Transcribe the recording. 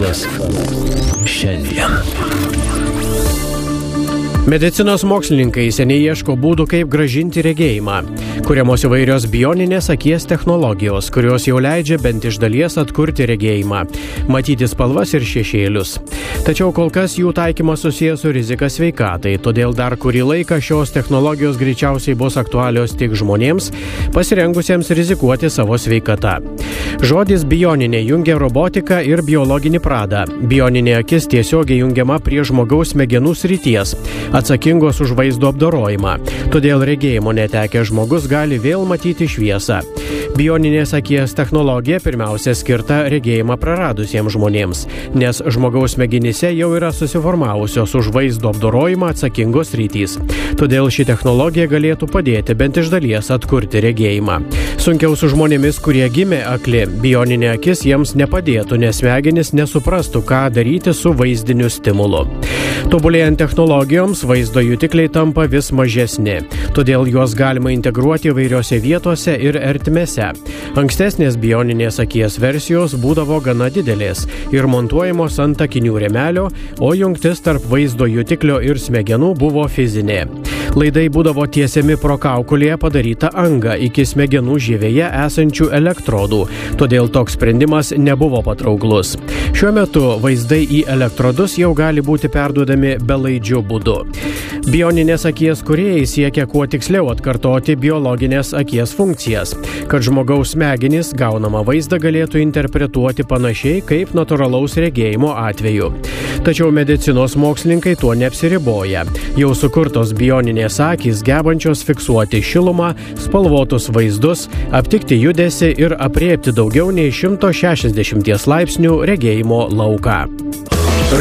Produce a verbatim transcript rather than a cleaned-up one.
Šiandien. Medicinos mokslininkai seniai ieško būdų, kaip grąžinti regėjimą. Kuriamos įvairios bioninės akies technologijos, kurios jau leidžia bent iš dalies atkurti regėjimą, matyti spalvas ir šešėlius. Tačiau kol kas jų taikymas susijęs su rizika sveikatai, todėl dar kurį laiką šios technologijos greičiausiai bus aktualios tik žmonėms, pasirengusiems rizikuoti savo sveikatą. Žodis bioninė jungia robotiką ir biologinį pradą. Bioninė akis tiesiogiai jungiama prie žmogaus smegenų srities, atsakingos už vaizdo apdorojimą. Todėl regėjimo netekę žmogus gali vėl matyti šviesą. Bioninės akies technologija pirmiausia skirta regėjimą praradusiems žmonėms, nes žmogaus smegenyse jau yra susiformavusios už vaizdo apdorojimą atsakingos sritys. Todėl ši technologija galėtų padėti bent iš dalies atkurti regėjimą. Sunkiau su žmonėmis, kurie gimė akli, bioninė akis jiems nepadėtų, nes smegenys nesuprastų, ką daryti su vaizdiniu stimulu. Tobulėjant technologijoms, vaizdo jutikliai tampa vis mažesni, todėl juos galima integruoti įvairiose vietose ir ertmėse. Ankstesnės bioninės akies versijos būdavo gana didelės ir montuojamos ant akinių rėmelio, o jungtis tarp vaizdo jutiklio ir smegenų buvo fizinė. Laidai būdavo tiesiami pro kaukolėje padarytą angą iki smegenų žievėje esančių elektrodų, todėl toks sprendimas nebuvo patrauklus. Šiuo metu vaizdai į elektrodus jau gali būti perduodami belaidžiu būdu. Bioninės akies kūrėjai siekia kuo tiksliau atkartoti biologinės akies funkcijas, kad žmogaus smegenys gaunamą vaizdą galėtų interpretuoti panašiai kaip natūralaus regėjimo atveju. Tačiau medicinos mokslininkai tuo neapsiriboja. Jau sukurtos bioninės akys gebančios fiksuoti šilumą, spalvotus vaizdus, aptikti judesį ir aprėpti daugiau nei šimto šešiasdešimties laipsnių regėjimo lauką.